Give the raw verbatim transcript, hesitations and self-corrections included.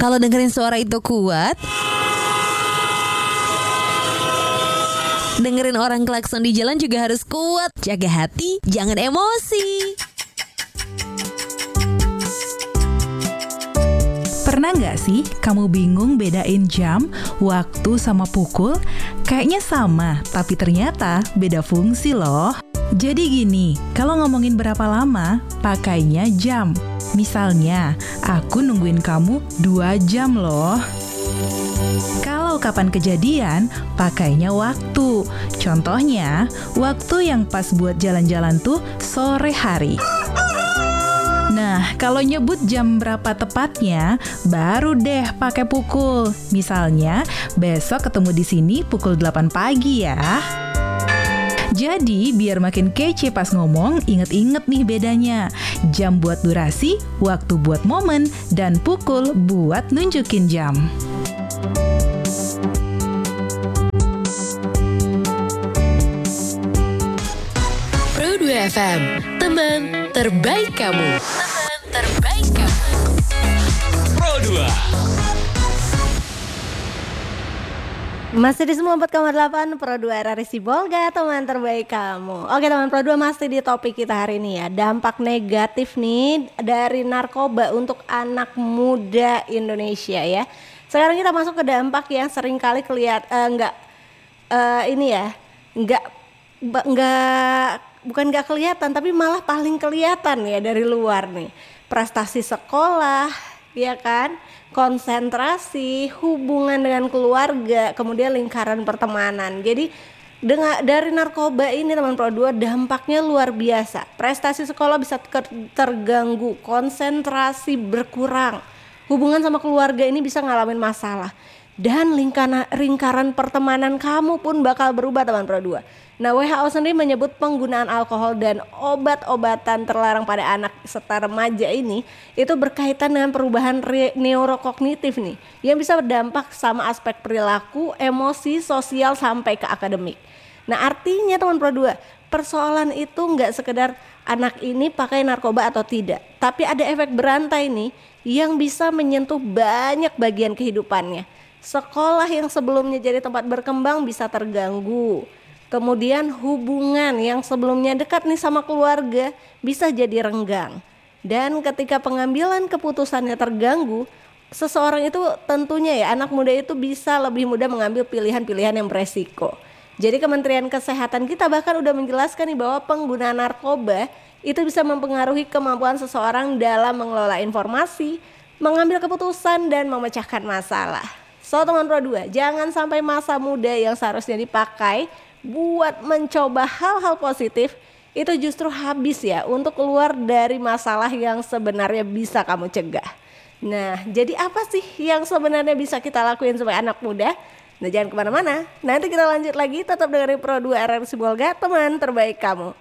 Kalau dengerin suara itu kuat, dengerin orang klakson di jalan juga harus kuat. Jaga hati, jangan emosi. Pernah nggak sih kamu bingung bedain jam, waktu sama pukul? Kayaknya sama, tapi ternyata beda fungsi loh. Jadi gini, kalau ngomongin berapa lama, pakainya jam. Misalnya, aku nungguin kamu dua jam loh. Kalau kapan kejadian, pakainya waktu. Contohnya, waktu yang pas buat jalan-jalan tuh sore hari. Nah, kalau nyebut jam berapa tepatnya, baru deh pakai pukul. Misalnya, besok ketemu di sini pukul delapan pagi ya. Jadi, biar makin kece pas ngomong, inget-inget nih bedanya. Jam buat durasi, waktu buat momen, dan pukul buat nunjukin jam. Pro dua F M, teman terbaik kamu. Teman terbaik kamu. Pro dua. Masih di sembilan puluh empat koma delapan Pro dua R R I Sibolga, teman terbaik kamu. Oke teman Pro dua, masih di topik kita hari ini ya. Dampak negatif nih dari narkoba untuk anak muda Indonesia ya. Sekarang kita masuk ke dampak yang sering kali kelihatan uh, enggak uh, ini ya, enggak enggak bukan enggak kelihatan tapi malah paling kelihatan ya dari luar nih. Prestasi sekolah, ya kan? Konsentrasi, hubungan dengan keluarga, kemudian lingkaran pertemanan. Jadi dengan dari narkoba ini teman Pro dua dampaknya luar biasa. Prestasi sekolah bisa terganggu, konsentrasi berkurang, hubungan sama keluarga ini bisa ngalamin masalah, dan lingkaran lingkaran pertemanan kamu pun bakal berubah teman Pro dua. Nah, W H O sendiri menyebut penggunaan alkohol dan obat-obatan terlarang pada anak serta remaja ini itu berkaitan dengan perubahan re- neurokognitif nih yang bisa berdampak sama aspek perilaku, emosi, sosial sampai ke akademik. Nah, artinya teman Pro dua, persoalan itu nggak sekedar anak ini pakai narkoba atau tidak, tapi ada efek berantai nih yang bisa menyentuh banyak bagian kehidupannya. Sekolah yang sebelumnya jadi tempat berkembang bisa terganggu. Kemudian hubungan yang sebelumnya dekat nih sama keluarga bisa jadi renggang. Dan ketika pengambilan keputusannya terganggu, seseorang itu tentunya ya anak muda itu bisa lebih mudah mengambil pilihan-pilihan yang beresiko. Jadi Kementerian Kesehatan kita bahkan udah menjelaskan nih bahwa penggunaan narkoba itu bisa mempengaruhi kemampuan seseorang dalam mengelola informasi, mengambil keputusan, dan memecahkan masalah. So teman Pro dua, jangan sampai masa muda yang seharusnya dipakai buat mencoba hal-hal positif itu justru habis ya untuk keluar dari masalah yang sebenarnya bisa kamu cegah. Nah, jadi apa sih yang sebenarnya bisa kita lakuin supaya anak muda? Nah, jangan kemana-mana, nanti kita lanjut lagi, tetap dengerin Pro dua R R I Sibolga, teman terbaik kamu.